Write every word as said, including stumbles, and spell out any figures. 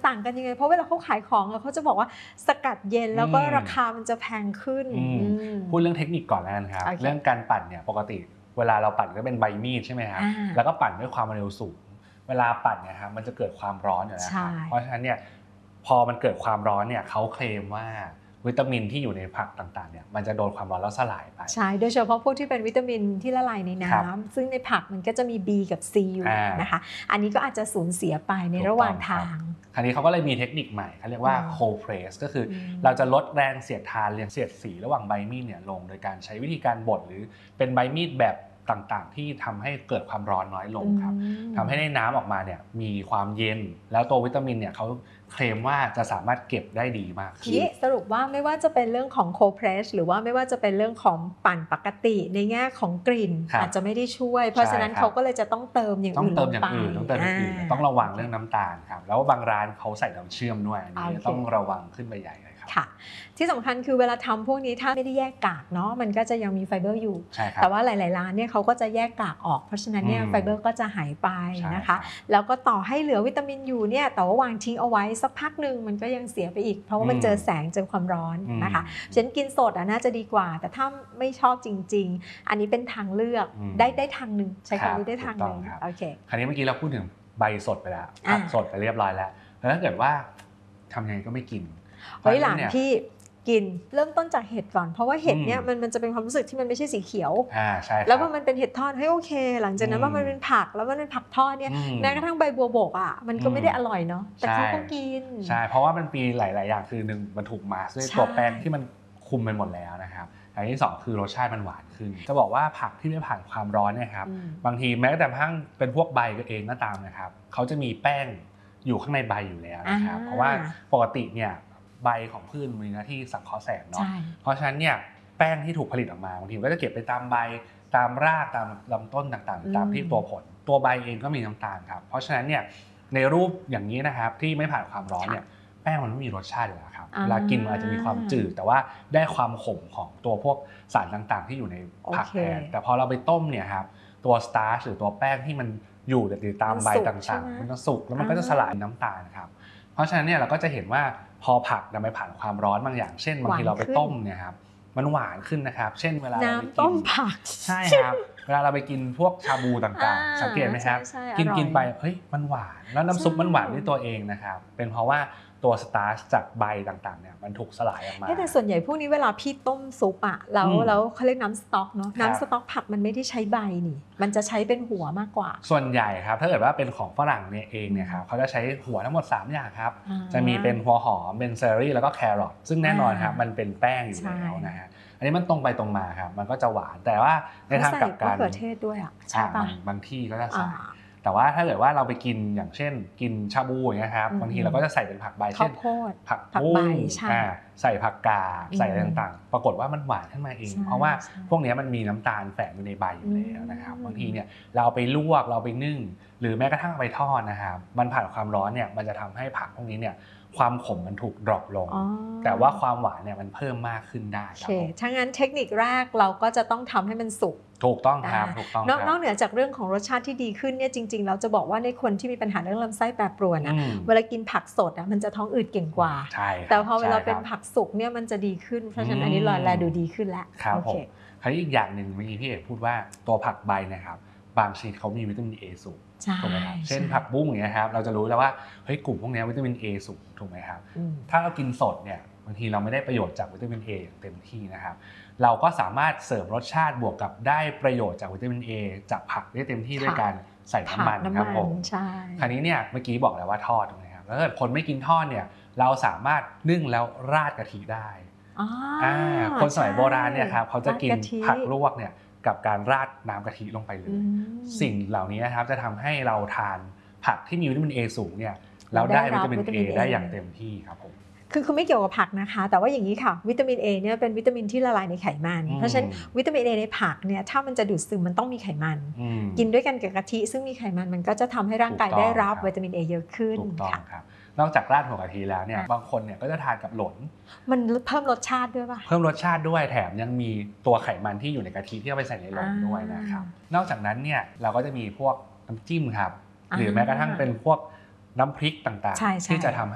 ต่างกันยังไงเพราะเวลาเขาขายของเขาจะบอกว่าสกัดเย็นแล้วก็ราคามันจะแพงขึ้นพูดเรื่องเทคนิคก่อนแล้วกันครับเรื่องการปั่นเนี่ยปกติเวลาเราปั่นก็เป็นใบมีดใช่ไหมครับแล้วก็ปั่นด้วยความเร็วสูงเวลาปั่นเนี่ยครับมันจะเกิดความร้อนอยู่แล้วครับเพราะฉะนั้นเนี่ยพอมันเกิดความร้อนเนี่ยเขาเคลมว่าวิตามินที่อยู่ในผักต่างๆเนี่ยมันจะโดนความร้อนแล้วสลายไปใช่โดยเฉพาะพวกที่เป็นวิตามินที่ละลายในน้ำซึ่งในผักมันก็จะมี B กับ C อยู่นะคะอันนี้ก็อาจจะสูญเสียไปในระหว่างทางคราวนี้เขาก็เลยมีเทคนิคใหม่เขาเรียกว่า cold press ก็คือเราจะลดแรงเสียดทานแรงเสียดสีระหว่างใบมีดเนี่ยลงโดยการใช้วิธีการบดหรือเป็นใบมีดแบบต่างๆที่ทำให้เกิดความร้อนน้อยลงครับทำให้ในน้ำออกมาเนี่ยมีความเย็นแล้วตัววิตามินเนี่ยเขาเคลมว่าจะสามารถเก็บได้ดีมากขึ้นสรุปว่าไม่ว่าจะเป็นเรื่องของ cold press หรือว่าไม่ว่าจะเป็นเรื่องของปั่นปกติในแง่ของกลิ่นอาจจะไม่ได้ช่วยเพราะฉะนั้นเขาก็เลยจะต้องเติมอย่างอื่นลงไปต้องเติมอย่างอื่นต้องระวังเรื่องน้ำตาลครับแล้วบางร้านเขาใส่น้ำเชื่อมด้วยอันนี้ต้องระวังขึ้นไปใหญ่เลยครับค่ะที่สำคัญคือเวลาทำพวกนี้ถ้าไม่ได้แยกกากเนาะมันก็จะยังมีไฟเบอร์อยู่แต่ว่าหลายๆร้านเนี่ยเขาก็จะแยกกากออกเพราะฉะนั้นเนี่ยไฟเบอร์ก็จะหายไปนะคะแล้วก็ต่อให้เหลือวิตามินอยู่เนี่ยแต่ว่าวางทิ้งเอาไว้สักพักหนึ่งมันก็ยังเสียไปอีกเพราะว่ามันเจอแสงเจอความร้อนนะคะฉะนั้นกินสดอ่ะน่าจะดีกว่าแต่ถ้าไม่ชอบจริงๆอันนี้เป็นทางเลือกได้ได้ทางนึงใช้คำนี้ได้ทางนึงโอเคคราวนี้เมื่อกี้เราพูดถึงใบสดไปแล้วผักสดไปเรียบร้อยแล้วแล้วถ้าเกิดว่าทำยังไงก็ไม่กินเฮ้ยหลังที่กินเริ่มต้นจากเห็ดก่อนเพราะว่าเห็ดเนี่ยมันมันจะเป็นความรู้สึกที่มันไม่ใช่สีเขียวอ่าใช่แล้วพอมันเป็นเห็ดทอดเฮ้ยโอเคหลังจากนั้นว่ามันเป็นผักแล้วมันเป็นผักทอดเนี่ยแม้กระทั่งใบบัวบกอ่ะมันก็ไม่ได้อร่อยเนาะแต่เขาก็กินใช่เพราะว่ามันมีหลายๆอย่างคือหนึ่งมันถูกมาด้วยตัวแป้งที่มันคุมไปหมดแล้วนะครับอย่างที่สองคือรสชาติมันหวานขึ้นจะบอกว่าผักที่ไม่ผ่านความร้อนเนี่ยครับบางทีแม้แต่ทั้งเป็นพวกใบก็เองก็ตามนะครับเขาจะมีแป้งอยู่ข้างในใบอยู่แล้วนะครับเพราะว่าปกติเนี่ยใบของพืชมีหน้าที่สังเคราะห์แสงเนาะเพราะฉะนั้นเนี่ยแป้งที่ถูกผลิตออกมาบางทีก็จะเก็บไปตามใบตามรากตามลำต้นต่างๆตามที่ตัวผลตัวใบเองก็มีน้ำตาลครับเพราะฉะนั้นเนี่ยในรูปอย่างนี้นะครับที่ไม่ผ่านความร้อนเนี่ยแป้งมันไม่มีรสชาติอยู่แล้วครับเวลากินมันอาจจะมีความจืดแต่ว่าได้ความขมของตัวพวกสารต่างๆที่อยู่ในผักแทนแต่พอเราไปต้มเนี่ยครับตัวสตาร์ชหรือตัวแป้งที่มันอยู่ตามใบต่างๆมันจะสุกแล้วมันก็จะสลายน้ำตาลครับเพราะฉะนั้นเนี่ยเราก็จะเห็นว่าพอผักนำไปผ่านความร้อนบางอย่างเช่นบางทีเราไปต้มเนี่ยครับมันหวานขึ้นนะครับเช่นเวลาเราไปกินต้มผักใช่ครับเวลาเราไปกินพวกชาบูต่างๆสังเกตไหมครับกินกินไปเฮ้ยมันหวานแล้วน้ำซุปมันหวานด้วยตัวเองนะครับเป็นเพราะว่าตัวสตาร์ชจากใบต่างๆเนี่ยมันถูกสลายออกมาแต่ส่วนใหญ่พวกนี้เวลาพี่ต้มซุปอะแล้วแล้วเขาเรียกน้ำสต๊อกเนาะน้ำสต๊อกผักมันไม่ได้ใช้ใบนี่มันจะใช้เป็นหัวมากกว่าส่วนใหญ่ครับถ้าเกิดว่าเป็นของฝรั่งเนี่ยเองเนี่ยครับเขาจะใช้หัวทั้งหมดสามอย่างครับจะมีเป็นหัวหอมเป็นเซอรี่แล้วก็แครอทซึ่งแน่นอนครับมันเป็นแป้งอยู่แล้วนะฮะอันนี้มันตรงไปตรงมาครับมันก็จะหวานแต่ว่าในทางกลับกันมะเขือเทศด้วยอ่ะใช่ป่ะบางที่ก็จะใส่แต่ว่าถ้าเกิดว่าเราไปกินอย่างเช่นกินชาบูอย่างเงี้ยครับบางทีเราก็จะใส่เป็นผักใบเช่นผักบุ้งใส่ผักกาดใส่อะไรต่างๆปรากฏว่ามันหวานขึ้นมาเองเพราะว่าพวกนี้มันมีน้ำตาลแฝงอยู่ในใบอยู่แล้วนะครับบางทีเนี่ยเราไปลวกเราไปนึ่งหรือแม้กระทั่งไปทอดนะครับมันผ่านความร้อนเนี่ยมันจะทำให้ผักพวกนี้เนี่ยความขมมันถูกดรอปลงแต่ว่าความหวานเนี่ยมันเพิ่มมากขึ้นได้ครับถ้างั้นเทคนิคแรกเราก็จะต้องทำให้มันสุกถูกต้องครับถูกต้องนอกเหนือจากเรื่องของรสชาติที่ดีขึ้นเนี่ยจริงๆเราจะบอกว่าในคนที่มีปัญหาเรื่องลำไส้แปรปรวนอ่ะเวลากินผักสดอ่ะมันจะท้องอืดเก่งกว่าแต่พอเวลาเป็นผักสุกเนี่ยมันจะดีขึ้นเพราะฉะนั้นอันนี้ลอยแลดูดีขึ้นแล้วโอเคคราวนี้อีกอย่างหนึ่งเมื่อกี้พี่เอกพูดว่าตัวผักใบนะครับบางชนิดเขามีวิตามิน A สูงถูกไหมครับเช่นผักบุ้งอย่างเงี้ยครับเราจะรู้แล้วว่าเฮ้ยกลุ่มพวกนี้วิตามิน A สูงถูกไหมครับถ้าเรากินสดเนี่ยบางทีเราไม่ได้ประโยชน์จากวิตามิน A อย่างเต็มที่นะครับเราก็สามารถเสริมรสชาติบวกกับได้ประโยชน์จากวิตามิน A จากผักได้เต็มที่ด้วยการใส่น้ำมันครับผมคราวนี้เนี่ยเมื่อกี้บอกแล้วว่าทอดถูกไหมครับแล้วถ้าคนไม่กินทอดเนี่ยเราสามารถนึ่งแล้วราดกะทิได้คนสมัยโบราณเนี่ยครับเขาจะกินผักลวกเนี่ยกับการราดน้ำกะทิลงไปเลยสิ่งเหล่านี้นะครับจะทำให้เราทานผักที่มีวิตามิน A สูงเนี่ยแล้วได้วิตามิน A ได้อย่างเต็มที่ครับผมคือคือไม่เกี่ยวกับผักนะคะแต่ว่าอย่างนี้ค่ะวิตามิน A เนี่ยเป็นวิตามินที่ละลายในไขมันเพราะฉะนั้นวิตามิน A ในผักเนี่ยถ้ามันจะดูดซึมมันต้องมีไขมันกินด้วยกันกับกะทิซึ่งมีไขมันมันก็จะทำให้ร่างกายได้รับวิตามิน A เยอะขึ้นถูกต้องครับนอกจากราดหัวกะทิแล้วเนี่ยบางคนเนี่ยก็จะทานกับหล่นมันเพิ่มรสชาติด้วยป่ะเพิ่มรสชาติด้วยแถมยังมีตัวไขมันที่อยู่ในกะทิที่เอาไปใส่ในหล่นด้วยนะครับนอกจากนั้นเนี่ยเราก็จะมีพวกน้ำจิ้มครับหรือแม้กระทั่งเป็นพวกน้ำพริกต่างๆที่จะทำให้